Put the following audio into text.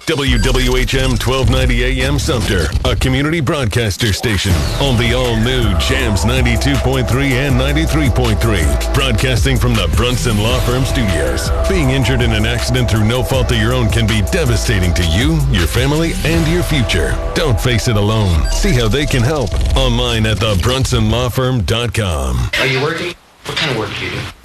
WWHM 1290 AM Sumter, a community broadcaster station on the all-new Jams 92.3 and 93.3. Broadcasting from the Brunson Law Firm Studios. Being injured in an accident through no fault of your own can be devastating to you, your family, and your future. Don't face it alone. See how they can help online at thebrunsonlawfirm.com. Are you working? What kind of work do you do?